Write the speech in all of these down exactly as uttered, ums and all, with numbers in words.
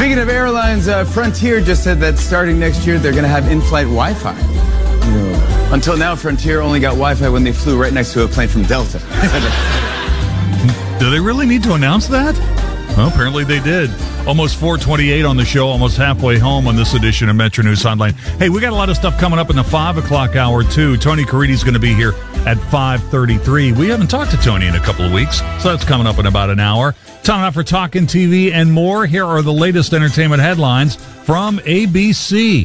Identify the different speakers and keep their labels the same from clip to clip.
Speaker 1: Speaking of airlines, uh, Frontier just said that starting next year, they're going to have in-flight Wi-Fi. Yeah. Until now, Frontier only got Wi-Fi when they flew right next to a plane from Delta.
Speaker 2: Do they really need to announce that? Well, apparently they did. Almost four twenty-eight on the show, almost halfway home on this edition of Metro News Hotline. Hey, we got a lot of stuff coming up in the five o'clock hour, too. Tony Caridi's going to be here at five thirty-three. We haven't talked to Tony in a couple of weeks, so that's coming up in about an hour. Time now for Talkin' T V and more. Here are the latest entertainment headlines from A B C.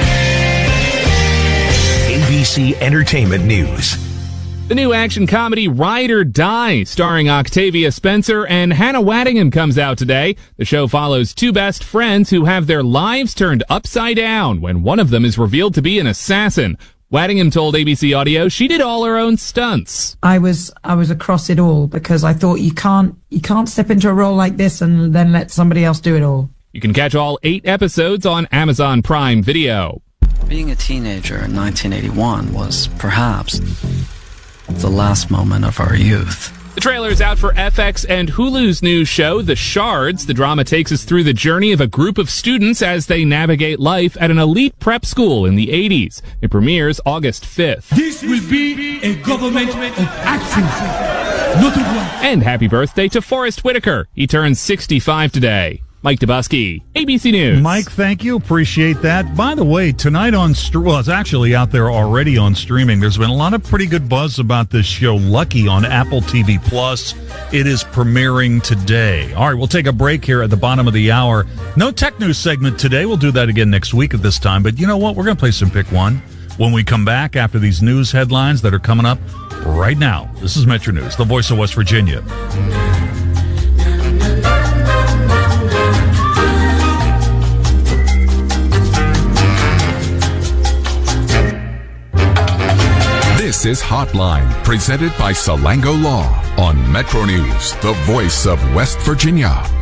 Speaker 3: A B C Entertainment News.
Speaker 4: The new action comedy Ride or Die, starring Octavia Spencer and Hannah Waddingham, comes out today. The show follows two best friends who have their lives turned upside down when one of them is revealed to be an assassin. Waddingham told A B C Audio she did all her own stunts.
Speaker 5: I was I was across it all because I thought you can't you can't step into a role like this and then let somebody else do it all.
Speaker 4: You can catch all eight episodes on Amazon Prime Video.
Speaker 6: Being a teenager in nineteen eighty-one was perhaps the last moment of our youth.
Speaker 4: The trailer is out for F X and Hulu's new show, The Shards. The drama takes us through the journey of a group of students as they navigate life at an elite prep school in the eighties. It premieres August fifth.
Speaker 7: This will be a government of action. Not of one.
Speaker 4: And happy birthday to Forrest Whitaker. He turns sixty-five today. Mike Dubusky, A B C News.
Speaker 2: Mike, thank you. Appreciate that. By the way, tonight on, st- well, it's actually out there already on streaming. There's been a lot of pretty good buzz about this show, Lucky, on Apple T V Plus. It is premiering today. All right, we'll take a break here at the bottom of the hour. No tech news segment today. We'll do that again next week at this time. But you know what? We're going to play some Pick One when we come back after these news headlines that are coming up right now. This is Metro News, the voice of West Virginia.
Speaker 8: This is Hotline, presented by Salango Law on Metro News, the voice of West Virginia.